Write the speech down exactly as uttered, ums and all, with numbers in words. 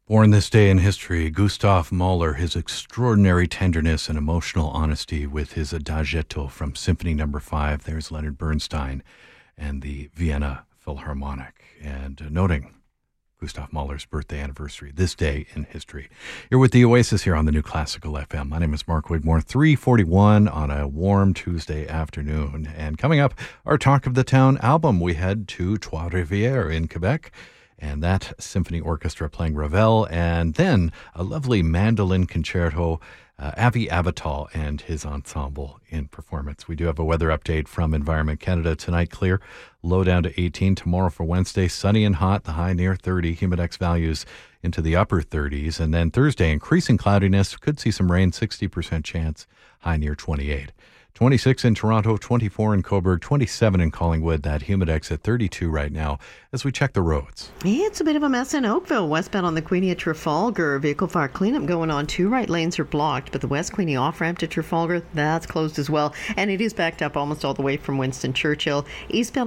Born this day in history, Gustav Mahler, his extraordinary tenderness and emotional honesty with his Adagietto from Symphony Number Five. There's Leonard Bernstein and the Vienna Philharmonic. And uh, noting Gustav Mahler's birthday anniversary, this day in history. You're with the Oasis here on the New Classical F M. My name is Mark Wigmore, three forty-one on a warm Tuesday afternoon. And coming up, our Talk of the Town album. We head to Trois-Rivières in Quebec, and that symphony orchestra playing Ravel, and then a lovely mandolin concerto, uh, Avi Avital and his ensemble in performance. We do have a weather update from Environment Canada tonight. Clear, low down to eighteen. Tomorrow for Wednesday, sunny and hot, the high near thirty. Humidex values into the upper thirties. And then Thursday, increasing cloudiness. Could see some rain, sixty percent chance, high near twenty-eight. twenty-six in Toronto, twenty-four in Cobourg, twenty-seven in Collingwood. That Humidex at thirty-two right now as we check the roads. It's a bit of a mess in Oakville. Westbound on the Queenie at Trafalgar. Vehicle fire cleanup going on. Two right lanes are blocked, but the West Queenie off-ramp to Trafalgar, that's closed as well. And it is backed up almost all the way from Winston Churchill. Eastbound